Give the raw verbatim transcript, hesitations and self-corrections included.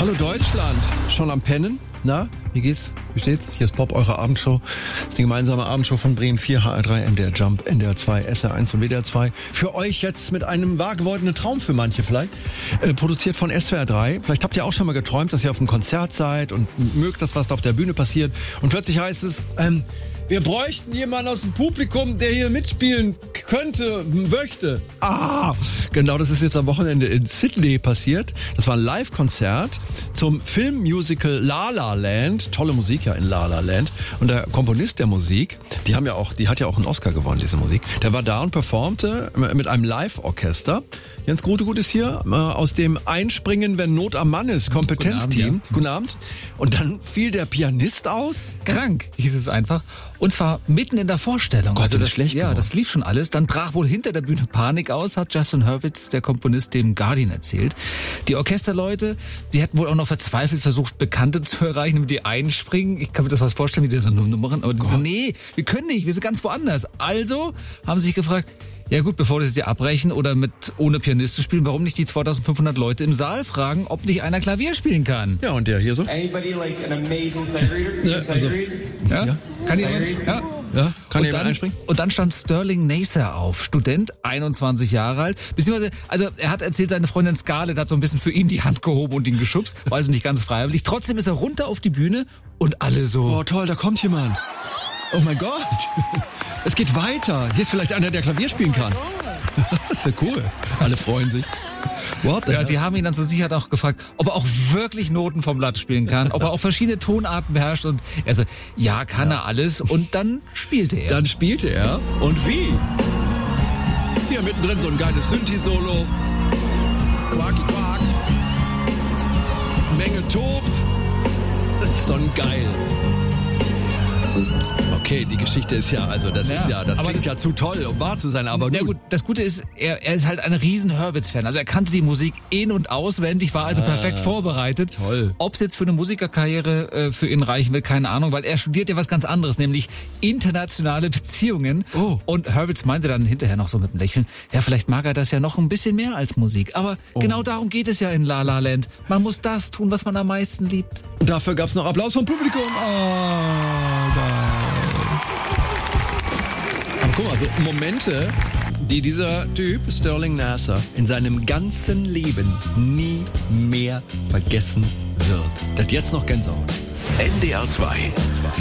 Hallo Deutschland, schon am Pennen? Na, wie geht's? Wie steht's? Hier ist Pop, eure Abendshow. Das ist die gemeinsame Abendshow von Bremen vier, H R drei, M D R Jump, N D R zwei, S R eins und W D R zwei. Für euch jetzt mit einem wahr gewordenen Traum für manche vielleicht. Äh, produziert von S W R drei. Vielleicht habt ihr auch schon mal geträumt, dass ihr auf einem Konzert seid und mögt das, was da auf der Bühne passiert. Und plötzlich heißt es, ähm, wir bräuchten jemanden aus dem Publikum, der hier mitspielen könnte, möchte. Ah, genau, das ist jetzt am Wochenende in Sydney passiert. Das war ein Live-Konzert zum Filmmusical La La Land. Tolle Musik ja in La La Land. Und der Komponist der Musik, die haben ja auch, die hat ja auch einen Oscar gewonnen, diese Musik. Der war da und performte mit einem Live-Orchester. Jens Grutegut ist hier, äh, aus dem Einspringen, wenn Not am Mann ist, Kompetenzteam. Guten Abend, ja. Guten Abend. Und dann fiel der Pianist aus. Krank, hieß es einfach. Und zwar mitten in der Vorstellung. Gott, also das das, ist schlecht ja, geworden. das lief schon alles. Dann brach wohl hinter der Bühne Panik aus, hat Justin Hurwitz, der Komponist, dem Guardian erzählt. Die Orchesterleute, die hätten wohl auch noch verzweifelt versucht, Bekannte zu erreichen, damit die einspringen. Ich kann mir das was vorstellen, wie die so Nummern. Aber die so, nee, wir können nicht, wir sind ganz woanders. Also haben sie sich gefragt, ja gut, bevor wir das jetzt abbrechen oder mit ohne Pianist zu spielen, warum nicht die zweitausendfünfhundert Leute im Saal fragen, ob nicht einer Klavier spielen kann? Ja, und der hier so? Anybody like an amazing sight reader? Ja, Sight also- read? Ja? Ja. Kann Sight jemand? read? Ja. Ja, kann und jemand dann, einspringen? Und dann stand Sterling Naser auf, Student, einundzwanzig Jahre alt. Beziehungsweise, also er hat erzählt, seine Freundin Scarlett hat so ein bisschen für ihn die Hand gehoben und ihn geschubst. War also nicht ganz freiwillig. Trotzdem ist er runter auf die Bühne und alle so... Oh, toll, da kommt jemand. Oh mein Gott. Es geht weiter. Hier ist vielleicht einer, der Klavier spielen kann. Das ist ja cool. Alle freuen sich. What the Ja, hell? die haben ihn dann so sicher auch gefragt, ob er auch wirklich Noten vom Blatt spielen kann, ob er auch verschiedene Tonarten beherrscht und er so, ja, kann er alles und dann spielte er. Dann spielte er. Und wie? Hier mittendrin so ein geiles Synthi-Solo. Quaki Quak. Menge tobt. Das ist schon geil. Okay, die Geschichte ist ja, also das Ja, ist ja, das aber klingt das- ja zu toll, um wahr zu sein, aber Ja nun- gut, das Gute ist, er, er ist halt ein riesen Hurwitz-Fan. Also er kannte die Musik in- und auswendig, war also perfekt vorbereitet. toll. Ob es jetzt für eine Musikerkarriere äh, für ihn reichen will, keine Ahnung, weil er studiert ja was ganz anderes, nämlich internationale Beziehungen. Oh. Und Hurwitz meinte dann hinterher noch so mit einem Lächeln, ja, vielleicht mag er das ja noch ein bisschen mehr als Musik. Aber genau darum geht es ja in La La Land. Man muss das tun, was man am meisten liebt. Und dafür gab's noch Applaus vom Publikum. Oh, geil. Aber guck mal, so Momente, die dieser Typ, Sterling Naser, in seinem ganzen Leben nie mehr vergessen wird. Der hat jetzt noch Gänsehaut. N D R zwei.